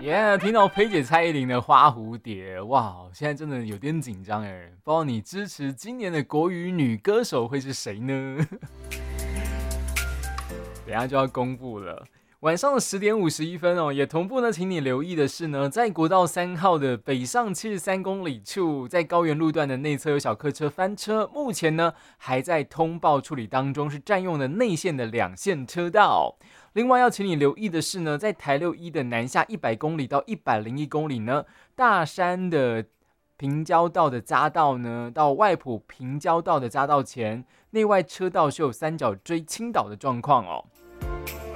听到佩姐蔡依林的《花蝴蝶》，哇，现在真的有点紧张哎，不知道你支持今年的国语女歌手会是谁呢？等一下就要公布了。晚上的10:51哦，也同步呢，请你留意的是呢，在国道3号的北上73公里处，在高原路段的内侧有小客车翻车，目前呢还在通报处理当中，是占用了内线的2线车道。另外要请你留意的是呢，在台6一的南下100公里到101公里呢，大山的平交道的匝道呢，到外埔平交道的匝道前，内外车道是有三角锥倾倒的状况哦。